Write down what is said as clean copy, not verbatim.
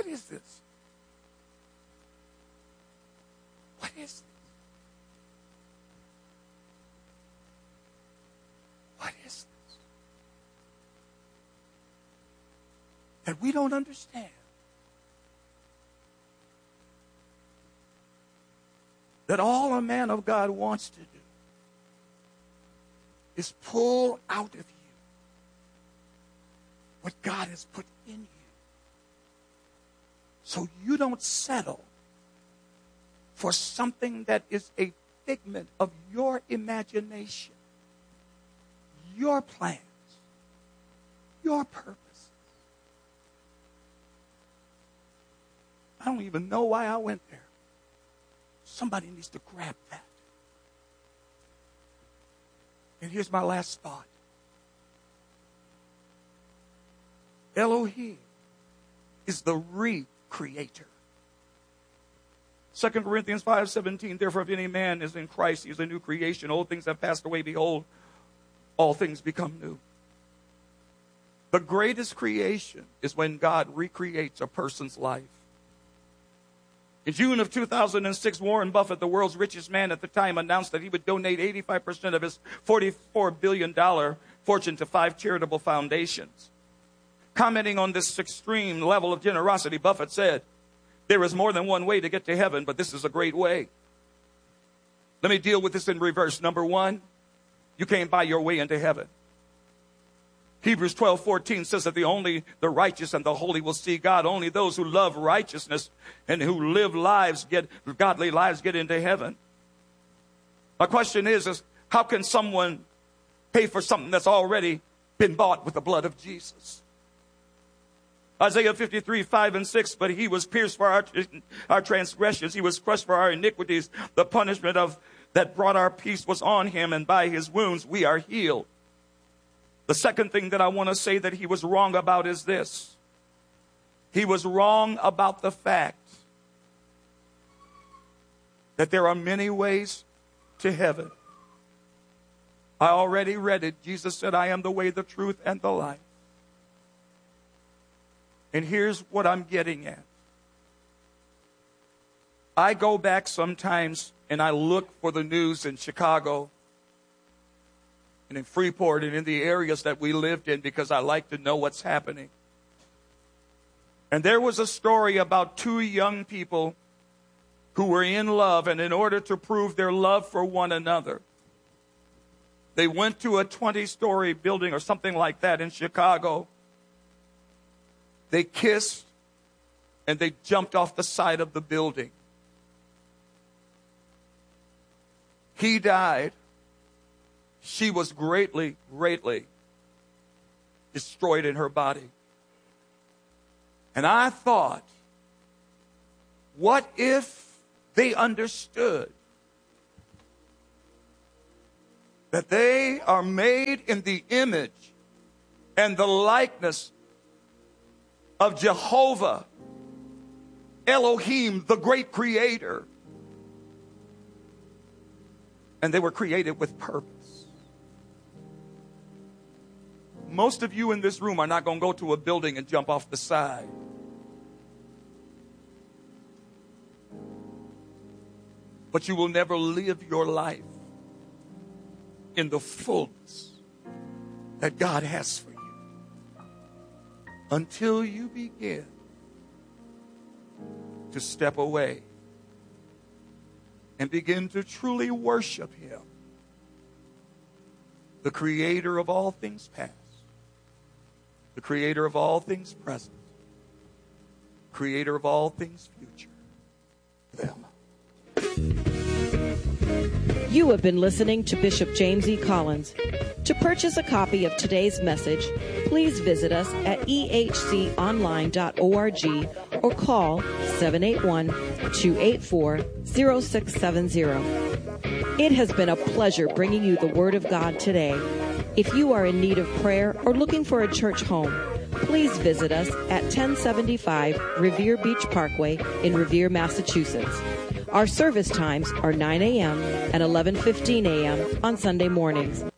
is this? What is this? What is this? That we don't understand. That all a man of God wants to do is pull out of you what God has put in you. So you don't settle for something that is a figment of your imagination, your plans, your purposes. I don't even know why I went there. Somebody needs to grab that. And here's my last thought. Elohim is the recreator. 2 Corinthians 5:17, therefore if any man is in Christ, he is a new creation. Old things have passed away. Behold, all things become new. The greatest creation is when God recreates a person's life. In June of 2006, Warren Buffett, the world's richest man at the time, announced that he would donate 85% of his $44 billion fortune to 5 charitable foundations. Commenting on this extreme level of generosity, Buffett said, there is more than one way to get to heaven, but this is a great way. Let me deal with this in reverse. Number one, you can't buy your way into heaven. Hebrews 12:14 says that only the righteous and the holy will see God. Only those who love righteousness and who live godly lives get into heaven. My question is how can someone pay for something that's already been bought with the blood of Jesus? Isaiah 53:5-6, but he was pierced for our transgressions. He was crushed for our iniquities. The punishment that brought our peace was on him, and by his wounds we are healed. The second thing that I want to say that he was wrong about is this. He was wrong about the fact that there are many ways to heaven. I already read it. Jesus said, I am the way, the truth, and the life. And here's what I'm getting at. I go back sometimes and I look for the news in Chicago and in Freeport and in the areas that we lived in because I like to know what's happening. And there was a story about 2 young people who were in love, and in order to prove their love for one another, they went to a 20-story building or something like that in Chicago. They kissed and they jumped off the side of the building. He died. She was greatly, greatly destroyed in her body. And I thought, what if they understood that they are made in the image and the likeness of Jehovah, Elohim, the great creator. And they were created with purpose. Most of you in this room are not going to go to a building and jump off the side. But you will never live your life in the fullness that God has for you until you begin to step away and begin to truly worship Him, the creator of all things past, the creator of all things present, creator of all things future. Them. You have been listening to Bishop James E. Collins. To purchase a copy of today's message, please visit us at ehconline.org or call 781-284-0670. It has been a pleasure bringing you the Word of God today. If you are in need of prayer or looking for a church home, please visit us at 1075 Revere Beach Parkway in Revere, Massachusetts. Our service times are 9 a.m. and 11:15 a.m. on Sunday mornings.